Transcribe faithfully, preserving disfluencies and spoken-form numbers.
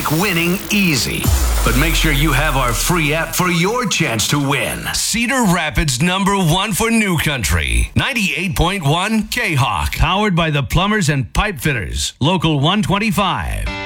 make winning easy. But make sure you have our free app for your chance to win. Cedar Rapids number one for New Country. ninety-eight point one K-Hawk. Powered by the Plumbers and Pipe Fitters. Local one twenty-five.